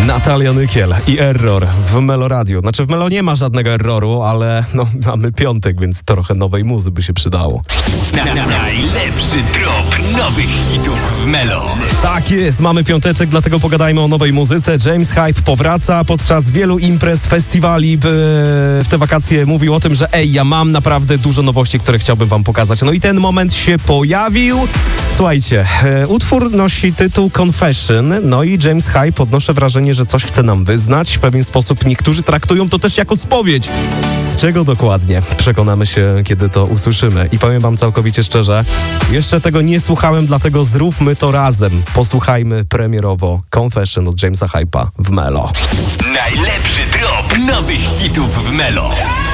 Natalia Nykiel i Error w Melo Radio. Znaczy w Melo nie ma żadnego erroru, ale mamy piątek, więc trochę nowej muzy by się przydało. Najlepszy drop nowych hitów w Melo. Tak jest, mamy piąteczek, dlatego pogadajmy o nowej muzyce. James Hype powraca podczas wielu imprez, festiwali. W te wakacje mówił o tym, że ja mam naprawdę dużo nowości, które chciałbym wam pokazać. No i ten moment się pojawił. Słuchajcie, utwór nosi tytuł Confession, no i James Hype, odnoszę wrażenie, że coś chce nam wyznać. W pewien sposób niektórzy traktują to też jako spowiedź. Z czego dokładnie? Przekonamy się, kiedy to usłyszymy. I powiem wam całkowicie szczerze, jeszcze tego nie słuchałem, dlatego zróbmy to razem. Posłuchajmy premierowo Confession od Jamesa Hype'a w Melo. Najlepszy drop nowych hitów w Melo.